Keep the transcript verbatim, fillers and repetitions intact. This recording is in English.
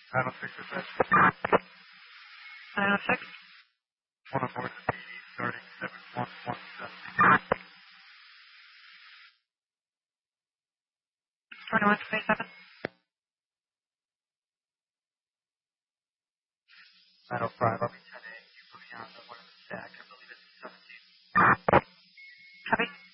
nine oh six is that? nine oh six. one oh four is P D starting seven one one seven. twenty-one twenty-seven. nine oh five, I'll be ten A. You put me on the one of the stack. I believe it's seventeen. Copy.